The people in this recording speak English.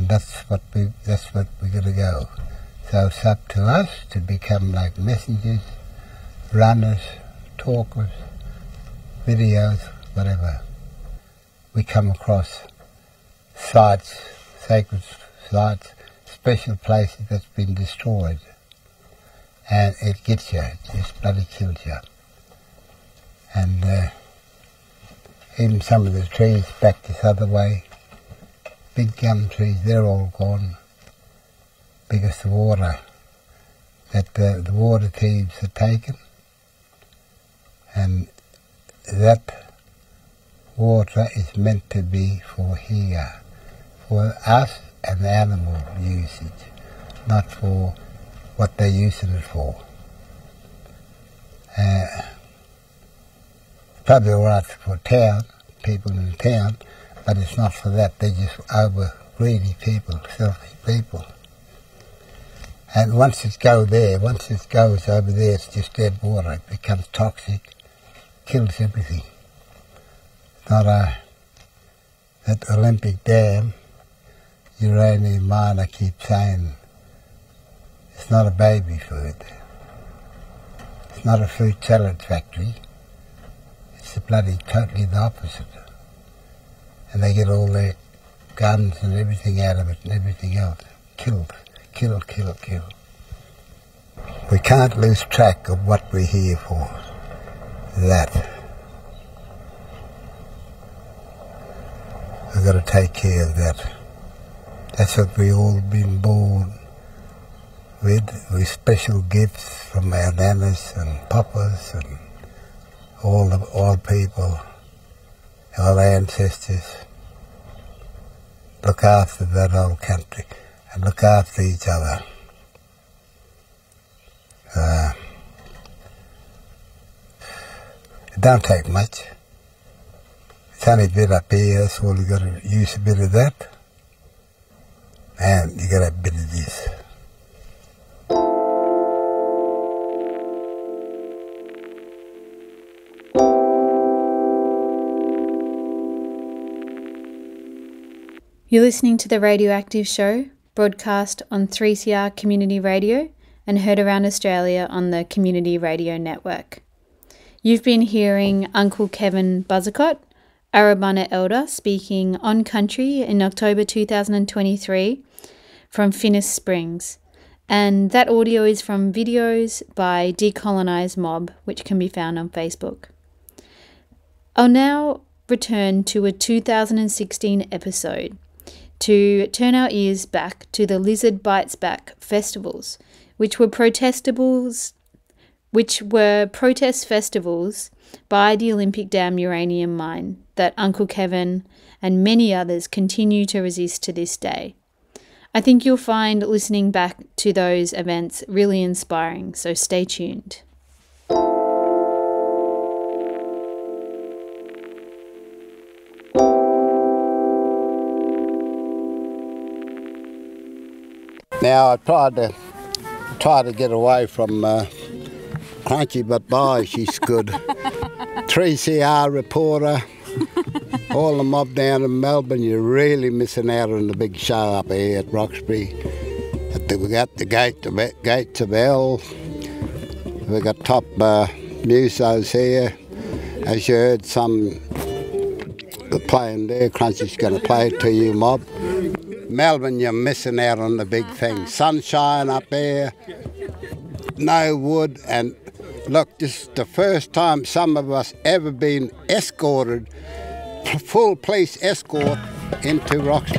and that's what we're going to go. So it's up to us to become like messengers, runners, talkers, videos, whatever. We come across sites, sacred sites, special places that's been destroyed, and it gets you, it just bloody kills you. And even some of the trees back this other way, big gum trees, they're all gone because the water, the water thieves are taken, and that water is meant to be for here, for us and animal usage, not for what they're using it for. Probably all right for town, people in the town, but it's not for that. They're just over greedy people, selfish people. And once it goes over there, it's just dead water. It becomes toxic, kills everything. It's not that Olympic Dam, uranium mine, I keep saying, it's not a baby food. It's not a fruit salad factory. It's totally the opposite. And they get all their guns and everything out of it and everything else. Kill. We can't lose track of what we're here for. That. We've got to take care of that. That's what we all been born with special gifts from our nanas and papas and all people, all ancestors. Look after that old country and look after each other. It don't take much. It's only a bit up here, so you got to use a bit of that, and you got a bit of this. You're listening to The Radioactive Show, broadcast on 3CR Community Radio and heard around Australia on the Community Radio Network. You've been hearing Uncle Kevin Buzzacott, Arabana Elder, speaking on country in October 2023 from Finnis Springs. And that audio is from videos by Decolonise Mob, which can be found on Facebook. I'll now return to a 2016 episode to turn our ears back to the Lizard Bites Back festivals, which were protest festivals by the Olympic Dam uranium mine that Uncle Kevin and many others continue to resist to this day. I think you'll find listening back to those events really inspiring, so stay tuned. Now I tried to get away from Crunchy, but boy, she's good. 3CR reporter, all the mob down in Melbourne. You're really missing out on the big show up here at Roxbury. We got the Gates of Hell. We got top musos here. As you heard, some playing there. Crunchy's going to play it to you, mob. Melbourne, you're missing out on the big thing. Sunshine up there, no wood, and look, this is the first time some of us ever been escorted, full police escort into Roxbury.